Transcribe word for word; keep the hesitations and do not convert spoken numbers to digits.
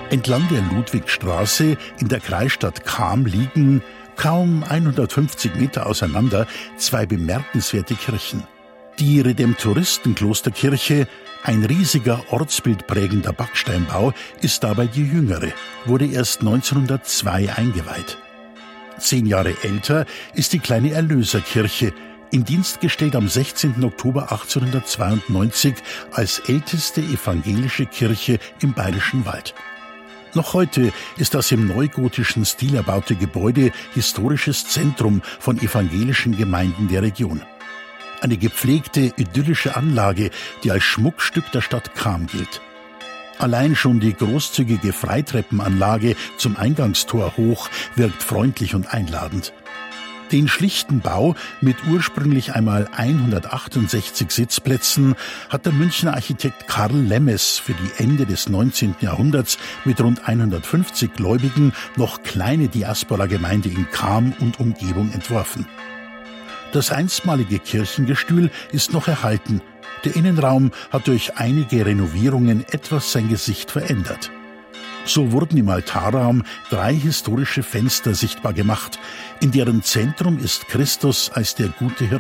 Entlang der Ludwigstraße in der Kreisstadt Cham liegen, kaum hundertfünfzig Meter auseinander, zwei bemerkenswerte Kirchen. Die Redemptoristenklosterkirche, ein riesiger ortsbildprägender Backsteinbau, ist dabei die jüngere, wurde erst neunzehnhundertzwei eingeweiht. Zehn Jahre älter ist die kleine Erlöserkirche, in Dienst gestellt am sechzehnten Oktober achtzehnhundertzweiundneunzig als älteste evangelische Kirche im Bayerischen Wald. Noch heute ist das im neugotischen Stil erbaute Gebäude historisches Zentrum von evangelischen Gemeinden der Region. Eine gepflegte, idyllische Anlage, die als Schmuckstück der Stadt Cham gilt. Allein schon die großzügige Freitreppenanlage zum Eingangstor hoch wirkt freundlich und einladend. Den schlichten Bau mit ursprünglich einmal hundertachtundsechzig Sitzplätzen hat der Münchner Architekt Karl Lemmes für die Ende des neunzehnten Jahrhunderts mit rund hundertfünfzig Gläubigen noch kleine Diaspora-Gemeinde in Cham und Umgebung entworfen. Das einstmalige Kirchengestühl ist noch erhalten. Der Innenraum hat durch einige Renovierungen etwas sein Gesicht verändert. So wurden im Altarraum drei historische Fenster sichtbar gemacht, in deren Zentrum ist Christus als der gute Hirte.